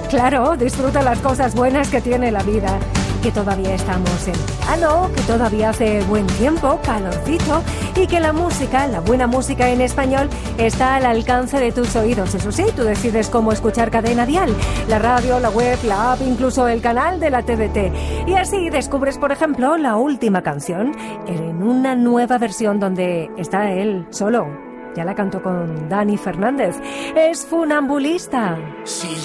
Claro, disfruta las cosas buenas que tiene la vida. Que todavía estamos en verano, que todavía hace buen tiempo, calorcito, y que la música, la buena música en español, está al alcance de tus oídos. Eso sí, tú decides cómo escuchar Cadena Dial, la radio, la web, la app, incluso el canal de la TDT. Y así descubres, por ejemplo, la última canción en una nueva versión donde está él solo. Ya la cantó con Dani Fernández. Es Funambulista. Si